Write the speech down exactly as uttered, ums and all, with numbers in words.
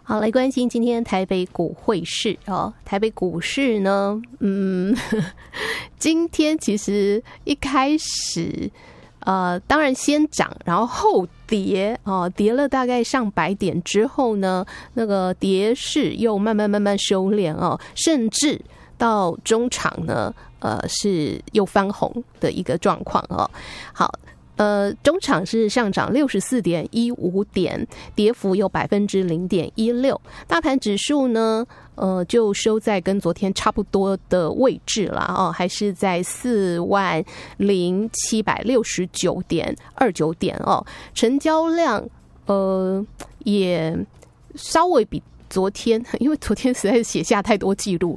好，来关心今天台北股汇市哦。台北股市呢，嗯，呵呵今天其实一开始，呃，当然先涨，然后后跌哦，跌了大概上百点之后呢，那个跌势又慢慢慢慢收敛哦，甚至到中场呢，呃，是又翻红的一个状况哦。好。呃，中场是上涨六十四点一五点，跌幅有百分之零点一六。大盘指数呢，呃，就收在跟昨天差不多的位置啦，哦，还是在四万零七百六十九点二九点哦。成交量呃也稍微比昨天，因为昨天实在是写下太多记录了。